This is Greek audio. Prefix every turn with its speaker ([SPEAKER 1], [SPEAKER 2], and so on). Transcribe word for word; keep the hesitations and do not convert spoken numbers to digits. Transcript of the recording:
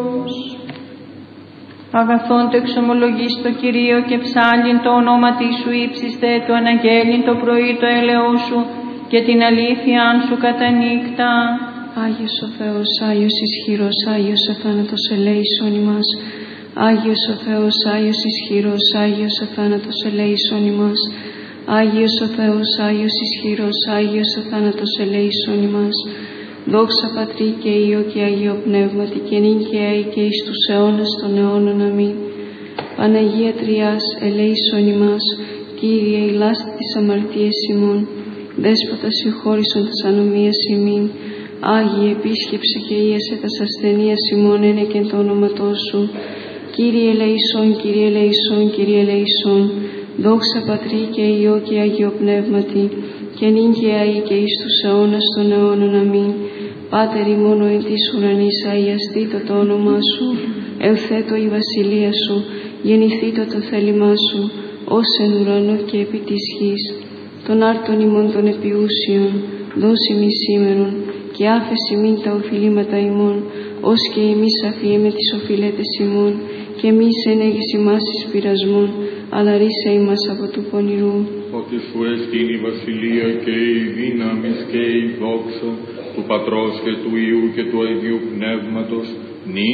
[SPEAKER 1] Αγαθόν το εξομολογείς το Κυρίο και ψάλιν το ονόματι σου ύψιστε, το αναγγέλιν το πρωί το έλεό σου και την αλήθειάν σου κατά νύχτα.
[SPEAKER 2] Άγιος ο Θεός, Άγιος ισχυρός, Άγιος αθάνατος ελέησον ημάς. Άγιος ο Θεός, Άγιος ισχυρός, Άγιος αθάνατος ελέησον ημάς. Άγιος ο Θεός, Άγιος ισχυρός, Άγιος αθάνατος ελέησον ημάς. Δόξα Πατρί και Υιό και Αγίο Πνεύματι και νυν και αεί και εις τους αιώνας των αιώνων. Αμήν. Παναγία Τριάς, ελέησον ημάς. Κύριε, ηλάστη τις αμαρτίες ημών. Δέσποτα συγχώρησον τας ανομίας ημίν. Άγιε, επίσκεψε και ίασε τας ασθενείας ημών ένεκεν το όνοματό σου. Κύριε ελεησόν, Κύριε ελεησόν, Κύριε ελεησόν. Δόξα Πατρί και Υιό και Αγίο Πνεύματι και νυν και αεί και εις τους αιώνας των αιώνων. Αμήν. Πάτερ ημών εν της ουρανής, αγιαστήτω το όνομά σου, ελθέτω η βασιλεία σου, γεννηθήτω το θέλημά σου, ως εν ουρανό και επί της γης. Τον άρτον ημών των επιούσιων, δώσει μη σήμερον, και άφεση μην τα οφειλήματα ημών, ως και εμείς αφιέμε τις οφειλέτες ημών, και μη ενέγεις ημάς εις πειρασμόν, αλλά ρίσε ημάς από του πονηρού.
[SPEAKER 3] Ότι σου εστίν η βασιλεία και η δύναμις και η δόξα του Πατρός και του Υιού και του Αγίου Πνεύματος, νυν